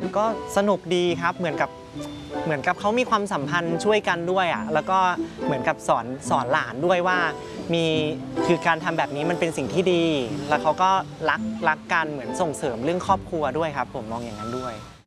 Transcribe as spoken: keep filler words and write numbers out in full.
ก็สนุกดีครับเหมือนกับเหมือนกับเขามีความสัมพันธ์ช่วยกันด้วยอ่ะแล้วก็เหมือนกับสอนสอนหลานด้วยว่ามีคือการทำแบบนี้มันเป็นสิ่งที่ดีแล้วเขาก็รักรักกันเหมือนส่งเสริมเรื่องครอบครัวด้วยครับผมมองอย่างนั้นด้วย